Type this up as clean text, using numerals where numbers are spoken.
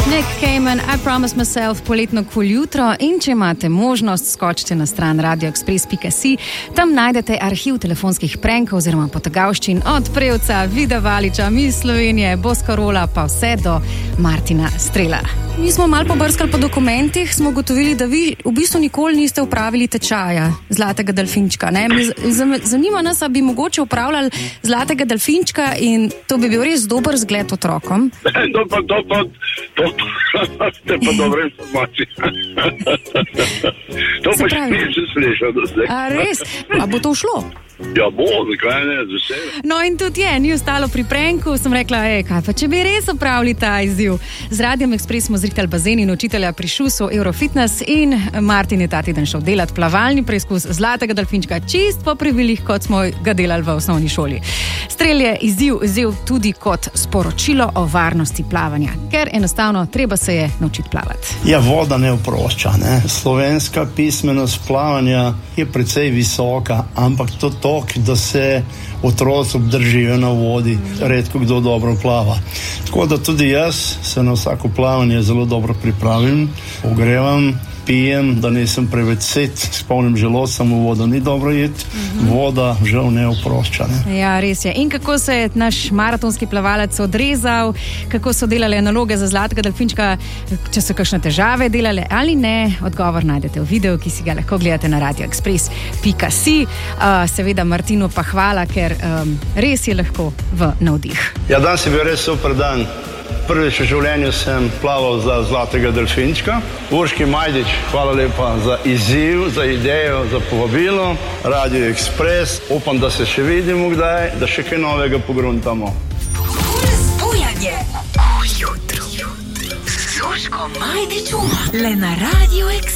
Nick Cayman, I Promise Myself, poletno kul jutro, in če imate možnost, skočite na stran radioexpress.si, tam najdete arhiv telefonskih prankov oziroma potegavščin od Prevca, Vida Valiča, Miss Slovenije, Boskarola pa vse do Martina Strela. Mi smo malo pobrskali po dokumentih, smo ugotovili, da vi v bistvu nikoli niste upravili tečaja Zlatega delfinčka. Ne? Zanima nas, da bi mogoče upravljali Zlatega delfinčka in to bi bil res dober zgled otrokom. To pa dobre informacije. To pa še nisem slišal do zdaj. A res? A bo to šlo? Ja bo, zakaj ne, z veseljem. No in tudi ni ostalo pri pranku, sem rekla, kaj pa če bi res opravili ta izziv. Z Radijem Ekspres smo zrihtali bazen in učitelja pri ŠUS-u Eurofitness in Martin je ta teden šel delati plavalni preizkus Zlatega delfinčka čist po pravilih, kot smo ga delali v osnovni šoli. Strel je izziv vzel tudi kot sporočilo o varnosti plavanja, ker enostavno treba se je naučiti plavati. Ja, voda ne oprošča, ne. Slovenska pismenost plavanja je precej visoka, ampak to da se otroci obdržijo na vodi, redko kdo dobro plava. Tako da tudi jaz se na vsako plavanje zelo dobro pripravim, ogrevam, pijem, da nisem preveč set, s polnim želodcem v vodo ni dobro jeti, voda žal ne oprošča. Ne? Ja, res je. In kako se je naš maratonski plavalec odrezal, kako so delali naloge za Zlatega delfinčka, če so kakšne težave delali ali ne, odgovor najdete v videu, ki si ga lahko gledate na radioexpress.si. Seveda Martinu pa hvala, ker res je lahko v navdih. Ja, danes je bil res super dan. Prvič v življenju sem plaval za Zlatega delfinčka. Urški Majdič, hvala lepa za izziv, za idejo, za povabilo. Radio Express, upam, da se še vidimo kdaj, da še kaj novega pogruntamo. Zbujanje ujutro s Urško Majdičem le na Radio Express.